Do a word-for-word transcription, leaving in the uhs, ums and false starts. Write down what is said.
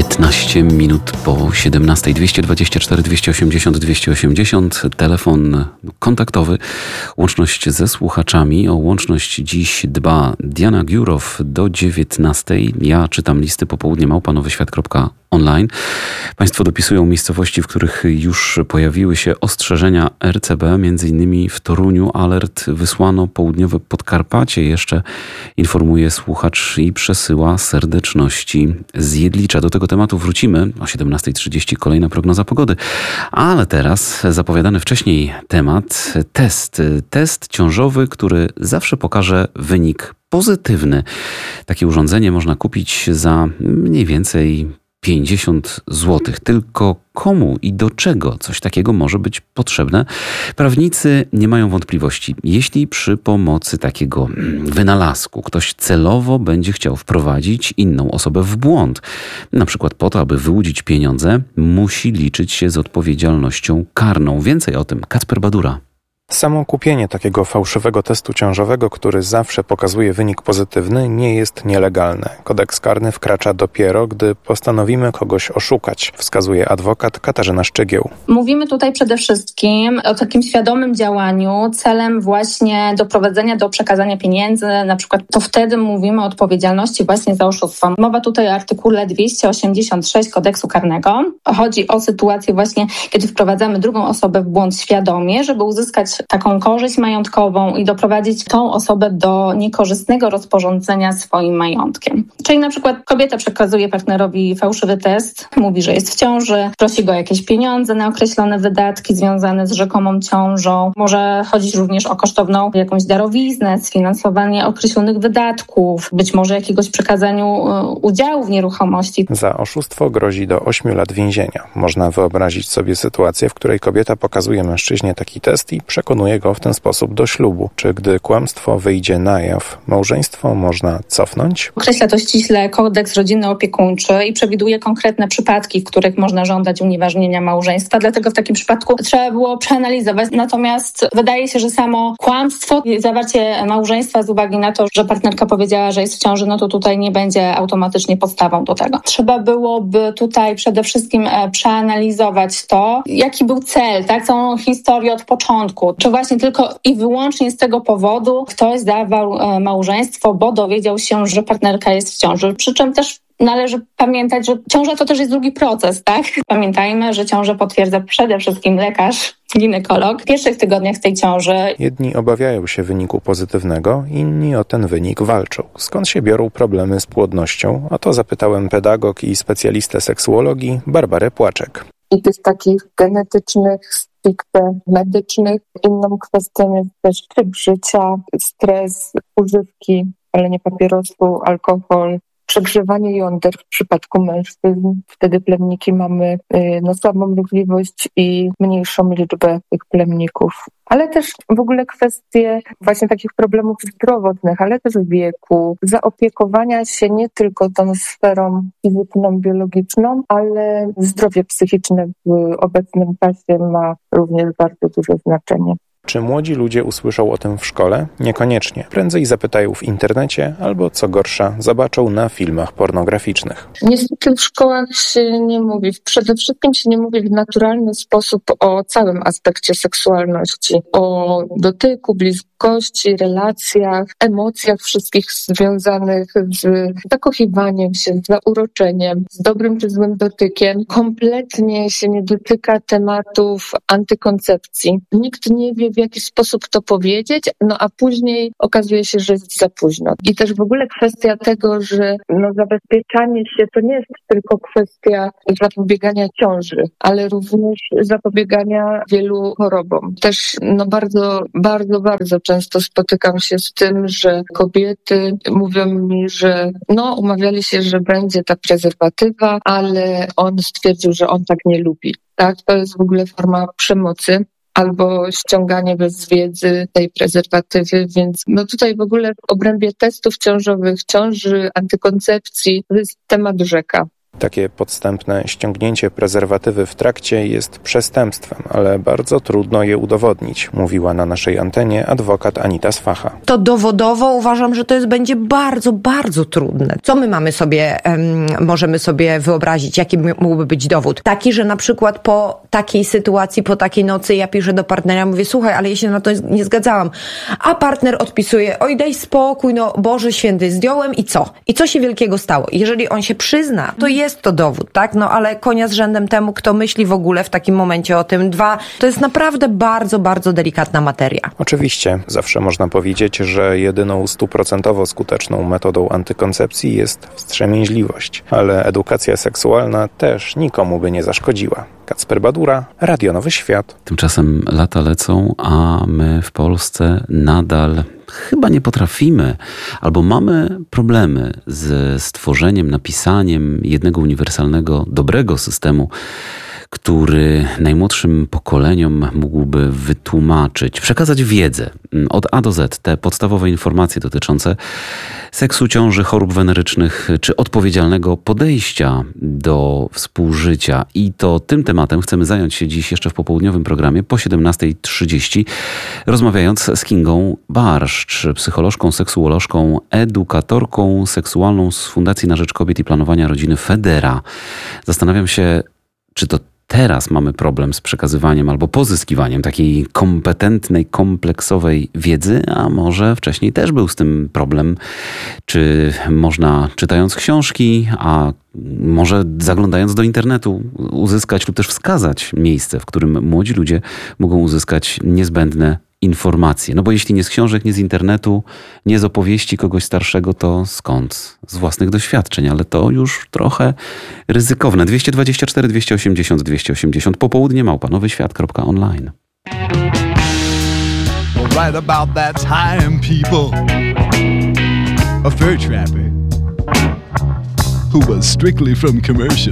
piętnaście minut po siedemnastej. dwieście dwadzieścia cztery, dwieście osiemdziesiąt, dwieście osiemdziesiąt. Telefon kontaktowy. Łączność ze słuchaczami. O łączność dziś dba Diana Giurow do dziewiętnastej. Ja czytam listy popołudnie małpa nowy świat kropka online. Państwo dopisują miejscowości, w których już pojawiły się ostrzeżenia R C B. Między innymi w Toruniu alert wysłano, południowe Podkarpacie jeszcze informuje słuchacz i przesyła serdeczności z Jedlicza. Do tego tematu wrócimy o siedemnasta trzydzieści. Kolejna prognoza pogody. Ale teraz zapowiadany wcześniej temat. Test. Test ciążowy, który zawsze pokaże wynik pozytywny. Takie urządzenie można kupić za mniej więcej pięćdziesiąt złotych. Tylko komu i do czego coś takiego może być potrzebne? Prawnicy nie mają wątpliwości. Jeśli przy pomocy takiego wynalazku ktoś celowo będzie chciał wprowadzić inną osobę w błąd, na przykład po to, aby wyłudzić pieniądze, musi liczyć się z odpowiedzialnością karną. Więcej o tym Kacper Badura. Samo kupienie takiego fałszywego testu ciążowego, który zawsze pokazuje wynik pozytywny, nie jest nielegalne. Kodeks karny wkracza dopiero, gdy postanowimy kogoś oszukać, wskazuje adwokat Katarzyna Szczygieł. Mówimy tutaj przede wszystkim o takim świadomym działaniu celem właśnie doprowadzenia do przekazania pieniędzy, na przykład to wtedy mówimy o odpowiedzialności właśnie za oszustwo. Mowa tutaj o artykule dwieście osiemdziesiąt sześć Kodeksu karnego. Chodzi o sytuację właśnie, kiedy wprowadzamy drugą osobę w błąd świadomie, żeby uzyskać taką korzyść majątkową i doprowadzić tą osobę do niekorzystnego rozporządzenia swoim majątkiem. Czyli na przykład kobieta przekazuje partnerowi fałszywy test, mówi, że jest w ciąży, prosi go o jakieś pieniądze na określone wydatki związane z rzekomą ciążą. Może chodzić również o kosztowną jakąś darowiznę, sfinansowanie określonych wydatków, być może jakiegoś przekazaniu udziału w nieruchomości. Za oszustwo grozi do ośmiu lat więzienia. Można wyobrazić sobie sytuację, w której kobieta pokazuje mężczyźnie taki test i przekonuje go w ten sposób do ślubu. Czy gdy kłamstwo wyjdzie na jaw, małżeństwo można cofnąć? Określa to ściśle kodeks rodzinny opiekuńczy i przewiduje konkretne przypadki, w których można żądać unieważnienia małżeństwa. Dlatego w takim przypadku trzeba było przeanalizować. Natomiast wydaje się, że samo kłamstwo, zawarcie małżeństwa z uwagi na to, że partnerka powiedziała, że jest w ciąży, no to tutaj nie będzie automatycznie podstawą do tego. Trzeba byłoby tutaj przede wszystkim przeanalizować to, jaki był cel, tak? Całą historię od początku. Czy właśnie tylko i wyłącznie z tego powodu ktoś zawarł małżeństwo, bo dowiedział się, że partnerka jest w ciąży. Przy czym też należy pamiętać, że ciąża to też jest długi proces, tak? Pamiętajmy, że ciążę potwierdza przede wszystkim lekarz, ginekolog w pierwszych tygodniach tej ciąży. Jedni obawiają się wyniku pozytywnego, inni o ten wynik walczą. Skąd się biorą problemy z płodnością? O to zapytałem pedagog i specjalistę seksuologii Barbarę Płaczek. I tych takich genetycznych, stricte medycznych. Inną kwestią jest też tryb życia, stres, używki, palenie papierosu, alkohol, przegrzewanie jąder w przypadku mężczyzn. Wtedy plemniki mamy no, słabą ruchliwość i mniejszą liczbę tych plemników. Ale też w ogóle kwestie właśnie takich problemów zdrowotnych, ale też wieku, zaopiekowania się nie tylko tą sferą fizyczną, biologiczną, ale zdrowie psychiczne w obecnym czasie ma również bardzo duże znaczenie. Czy młodzi ludzie usłyszą o tym w szkole? Niekoniecznie. Prędzej zapytają w internecie albo, co gorsza, zobaczą na filmach pornograficznych. Niestety w szkołach się nie mówi. Przede wszystkim się nie mówi w naturalny sposób o całym aspekcie seksualności. O dotyku, bliskości, relacjach, emocjach wszystkich związanych z zakochiwaniem się, z zauroczeniem, z dobrym czy złym dotykiem. Kompletnie się nie dotyka tematów antykoncepcji. Nikt nie wie, w jaki sposób to powiedzieć, no a później okazuje się, że jest za późno. I też w ogóle kwestia tego, że no zabezpieczanie się to nie jest tylko kwestia zapobiegania ciąży, ale również zapobiegania wielu chorobom. Też no bardzo, bardzo, bardzo często spotykam się z tym, że kobiety mówią mi, że no umawiali się, że będzie ta prezerwatywa, ale on stwierdził, że on tak nie lubi. Tak, to jest w ogóle forma przemocy. Albo ściąganie bez wiedzy tej prezerwatywy, więc no tutaj w ogóle w obrębie testów ciążowych, ciąży, antykoncepcji to jest temat rzeka. Takie podstępne ściągnięcie prezerwatywy w trakcie jest przestępstwem, ale bardzo trudno je udowodnić, mówiła na naszej antenie adwokat Anita z facha. To dowodowo uważam, że to jest będzie bardzo, bardzo trudne. Co my mamy sobie um, możemy sobie wyobrazić, jaki mógłby być dowód. Taki, że na przykład po takiej sytuacji, po takiej nocy ja piszę do partnera, mówię, słuchaj, ale ja się na to nie zgadzałam. A partner odpisuje, oj daj spokój, no Boże Święty, zdjąłem i co? I co się wielkiego stało? Jeżeli on się przyzna, to jest to dowód, tak? No ale konia z rzędem temu, kto myśli w ogóle w takim momencie o tym. Dwa, to jest naprawdę bardzo, bardzo delikatna materia. Oczywiście, zawsze można powiedzieć, że jedyną stuprocentowo skuteczną metodą antykoncepcji jest wstrzemięźliwość, ale edukacja seksualna też nikomu by nie zaszkodziła. Kacper Badura, Radio Nowy Świat. Tymczasem lata lecą, a my w Polsce nadal chyba nie potrafimy, albo mamy problemy z stworzeniem, napisaniem jednego uniwersalnego, dobrego systemu, który najmłodszym pokoleniom mógłby wytłumaczyć, przekazać wiedzę od A do Z, te podstawowe informacje dotyczące seksu, ciąży, chorób wenerycznych, czy odpowiedzialnego podejścia do współżycia. I to tym tematem chcemy zająć się dziś jeszcze w popołudniowym programie po siedemnastej trzydzieści, rozmawiając z Kingą Barszcz, psycholożką, seksuolożką, edukatorką seksualną z Fundacji na Rzecz Kobiet i Planowania Rodziny Federa. Zastanawiam się, czy to teraz mamy problem z przekazywaniem albo pozyskiwaniem takiej kompetentnej, kompleksowej wiedzy, a może wcześniej też był z tym problem. Czy można, czytając książki, a może zaglądając do internetu, uzyskać lub też wskazać miejsce, w którym młodzi ludzie mogą uzyskać niezbędne informacje. No bo jeśli nie z książek, nie z internetu, nie z opowieści kogoś starszego, to skąd? Z własnych doświadczeń, ale to już trochę ryzykowne. dwieście dwadzieścia cztery, dwieście osiemdziesiąt, dwieście osiemdziesiąt, popołudnie małpa nowyświat kropka online. Right about that time, people, a fur trapper who was strictly from commercial